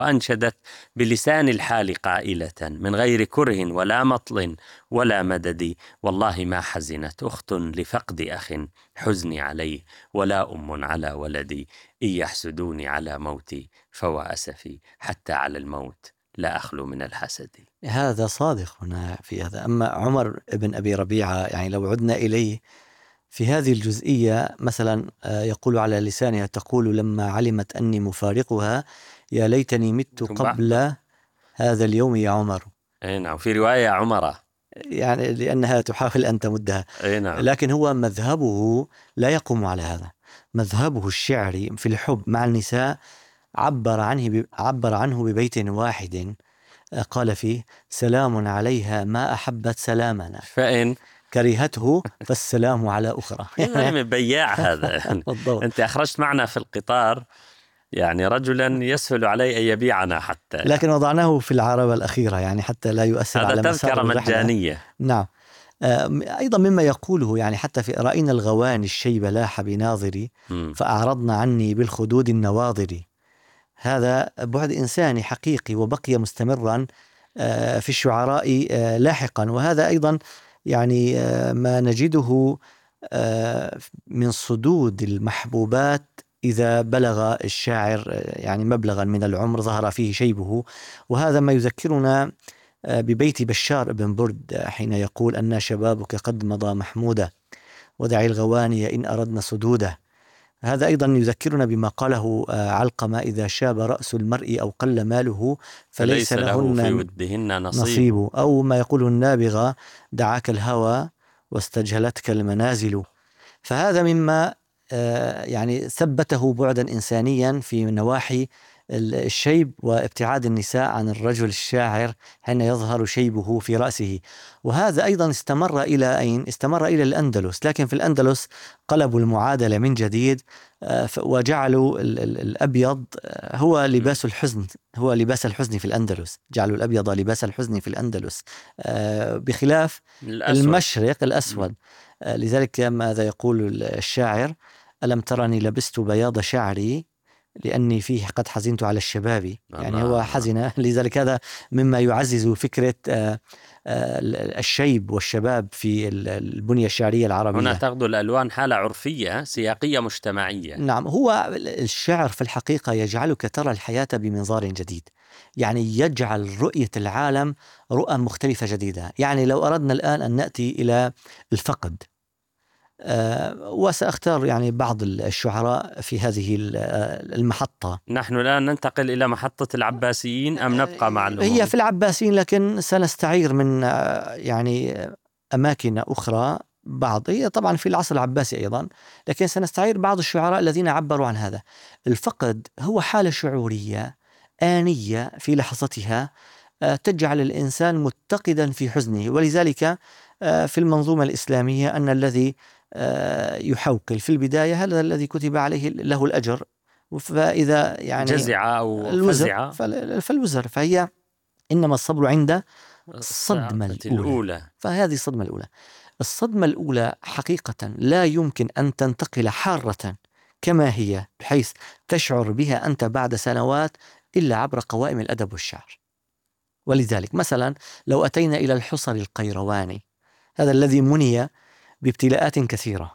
وأنشدت بلسان الحال قائلة من غير كره ولا مطل ولا مدد: والله ما حزنت أخت لفقد أخ حزني عليه، ولا أم على ولدي إن يحسدوني على موتي، فوا أسفي حتى على الموت لا أخلو من الحسد. هذا صادق هنا في هذا. أما عمر بن أبي ربيعة، يعني لو عدنا إليه في هذه الجزئية مثلا، يقول على لسانها: تقول لما علمت أني مفارقها يا ليتني مت قبل هذا اليوم يا عمر. نعم، في رواية عمرة، يعني لأنها تحاول أن تمدها. نعم. لكن هو مذهبه لا يقوم على هذا. مذهبه الشعري في الحب مع النساء عبر عنه ببيت واحد قال فيه: سلام عليها ما أحبت سلامنا، فإن كرهته فالسلام على أخرى. يعني بياع هذا. أنت أخرجت معنا في القطار يعني رجلا يسهل عليه أن يبيعنا حتى، لكن وضعناه في العربة الأخيرة يعني حتى لا يؤثر على مسار تذكرة الرحلة. مجانية. نعم. أيضا مما يقوله يعني حتى في: رأينا الغواني الشيب لاح بناظري فأعرضنا عني بالخدود النواظر. هذا بعد إنساني حقيقي وبقي مستمرا في الشعراء لاحقا. وهذا أيضا يعني ما نجده من صدود المحبوبات إذا بلغ الشاعر يعني مبلغا من العمر ظهر فيه شيبه. وهذا ما يذكرنا ببيت بشار بن برد حين يقول: أن شبابك قد مضى محمودة ودع الغواني إن أردنا صدوده. هذا أيضا يذكرنا بما قاله علقمة: إذا شاب رأس المرء أو قل ماله فليس له في لهن ودهن نصيب. أو ما يقوله النابغة: دعاك الهوى واستجهلتك المنازل. فهذا مما يعني ثبته بعدا إنسانيا في نواحي الشيب وابتعاد النساء عن الرجل الشاعر حين يظهر شيبه في رأسه. وهذا أيضا استمر إلى أين؟ استمر إلى الأندلس. لكن في الأندلس قلبوا المعادلة من جديد وجعلوا الأبيض هو لباس الحزن، هو لباس الحزن في الأندلس. جعلوا الأبيض لباس الحزن في الأندلس بخلاف المشرق الأسود. لذلك ماذا يقول الشاعر: ألم ترني لبست بياض شعري لأني فيه قد حزنت على الشباب. يعني هو حزن. لذلك هذا مما يعزز فكرة الشيب والشباب في البنية الشعرية العربية. هنا تغدو الألوان حالة عرفية سياقية مجتمعية. نعم. هو الشعر في الحقيقة يجعلك ترى الحياة بمنظار جديد، يعني يجعل رؤية العالم رؤى مختلفة جديدة. يعني لو أردنا الآن أن نأتي إلى الفقد، وسأختار يعني بعض الشعراء في هذه المحطة. نحن الآن ننتقل إلى محطة العباسيين أم نبقى مع الأمويين؟ هي في العباسيين، لكن سنستعير من يعني أماكن أخرى بعض. هي طبعا في العصر العباسي أيضا، لكن سنستعير بعض الشعراء الذين عبروا عن هذا. الفقد هو حالة شعورية آنية في لحظتها تجعل الإنسان متقدا في حزنه. ولذلك في المنظومة الإسلامية أن الذي يحوقل في البداية هذا الذي كتب عليه له الأجر، فإذا يعني جزع أو فزع فالوزر. فهي إنما الصبر عند الصدمة الأولى. فهذه الصدمة الأولى. الصدمة الأولى حقيقة لا يمكن أن تنتقل حارة كما هي بحيث تشعر بها أنت بعد سنوات إلا عبر قوائم الأدب والشعر. ولذلك مثلا لو أتينا إلى الحصري القيرواني، هذا الذي مني بابتلاءات كثيرة،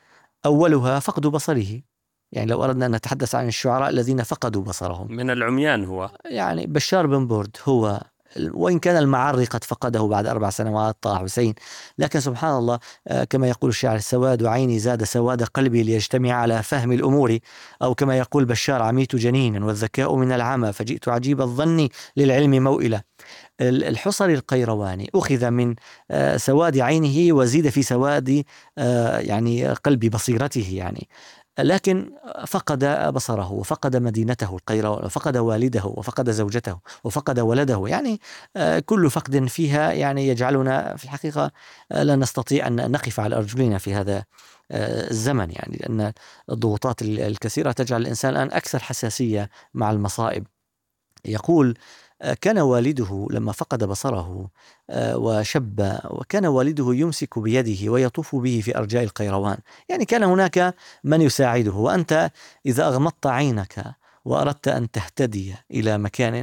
أولها فقد بصره. يعني لو أردنا أن نتحدث عن الشعراء الذين فقدوا بصرهم، من العميان هو يعني بشار بن برد هو، وإن كان المعري قد فقده بعد 4 سنوات، طه حسين، لكن سبحان الله كما يقول الشاعر: سواد عيني زاد سواد قلبي ليجتمع على فهم الأمور. أو كما يقول بشار: عميت جنينا والذكاء من العمى فجئت عجيب الظن للعلم موئلة. الحصري القيرواني أخذ من سواد عينه وزيد في سواد يعني قلب بصيرته يعني، لكن فقد بصره وفقد مدينته القيروان وفقد والده وفقد زوجته وفقد ولده. يعني كل فقد فيها يعني يجعلنا في الحقيقة لا نستطيع أن نقف على أرجلنا في هذا الزمن، يعني لأن الضغوطات الكثيرة تجعل الإنسان الآن أكثر حساسية مع المصائب. يقول: كان والده لما فقد بصره وشب، وكان والده يمسك بيده ويطوف به في أرجاء القيروان. يعني كان هناك من يساعده، وأنت إذا أغمضت عينك وأردت أن تهتدي إلى مكان